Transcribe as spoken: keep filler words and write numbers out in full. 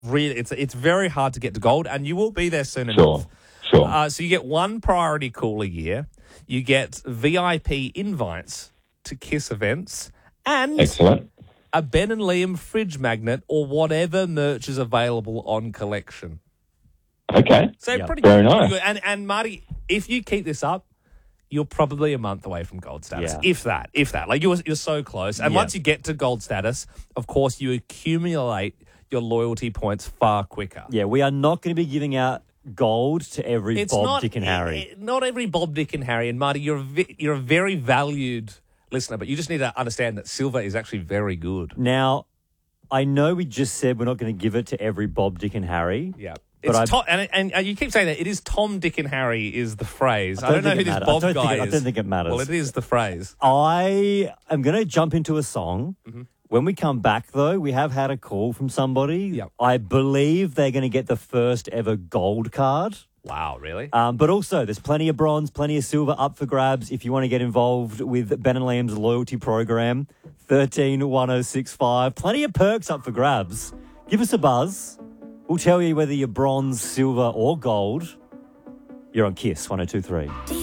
really, it's it's very hard to get to gold, and you will be there soon Sure, enough. sure. Uh, so you get one priority call a year. You get V I P invites to KISS events and Excellent. a Ben and Liam fridge magnet or whatever merch is available on collection. Okay. So Yep. pretty Very good. nice. Pretty good. And, and Marty, if you keep this up, you're probably a month away from gold status. Yeah. If that, if that. Like, you're, you're so close. And Yeah. once you get to gold status, of course, you accumulate your loyalty points far quicker. Yeah, we are not going to be giving out gold to every It's Bob, not, Dick and Harry. eh, Not every Bob, Dick and Harry. And Marty, you're a, vi- you're a very valued listener, but you just need to understand that silver is actually very good. Now, I know we just said we're not going to give it to every Bob, Dick and Harry. Yeah. But It's I- Tom, and, and, and you keep saying that it is Tom, Dick, and Harry is the phrase. I don't don't, know think who it this matters. Bob I don't guy think it- I is. don't think it matters. Well, it is the phrase. I am going to jump into a song. Mm-hmm. When we come back, though, we have had a call from somebody. Yep. I believe they're going to get the first ever gold card. Wow, really? Um, but also, there's plenty of bronze, plenty of silver up for grabs if you want to get involved with Ben and Liam's loyalty program, thirteen one oh six five. Plenty of perks up for grabs. Give us a buzz. We'll tell you whether you're bronze, silver, or gold. You're on KISS one oh two three.